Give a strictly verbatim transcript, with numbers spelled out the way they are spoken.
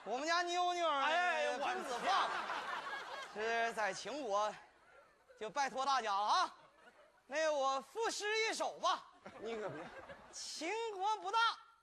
我们家妞妞哎， 公子放，是在秦国，就拜托大家了啊。那我赋诗一首吧。 你可别， 秦国不大。